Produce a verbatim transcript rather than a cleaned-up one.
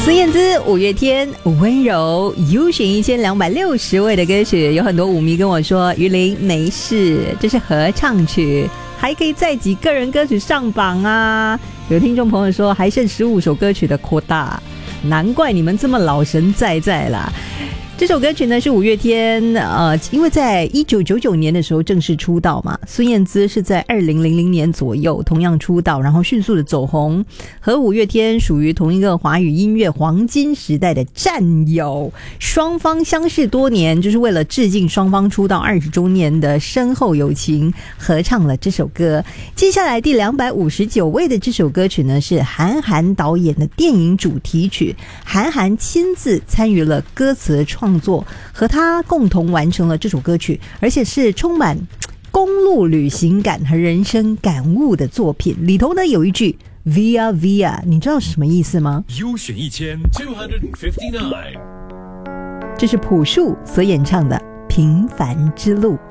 孙燕姿、五月天、温柔优选一千两百六十位的歌曲，有很多舞迷跟我说：“于玲没事，这是合唱曲，还可以再集个人歌曲上榜啊。”有听众朋友说还剩十五首歌曲的扩大，难怪你们这么老神在在啦。这首歌曲呢是五月天，呃，因为在一九九九年的时候正式出道嘛，孙燕姿是在二零零零年左右同样出道，然后迅速的走红，和五月天属于同一个华语音乐黄金时代的战友，双方相识多年，就是为了致敬双方出道二十周年的深厚友情，合唱了这首歌。接下来第两百五十九位的这首歌曲呢是韩寒导演的电影主题曲，韩寒亲自参与了歌词的创创作，和他共同完成了这首歌曲，而且是充满公路旅行感和人生感悟的作品。里头呢有一句 Via Via， 你知道是什么意思吗？ 优选一千 two fifty-nine， 这是朴树所演唱的《平凡之路》。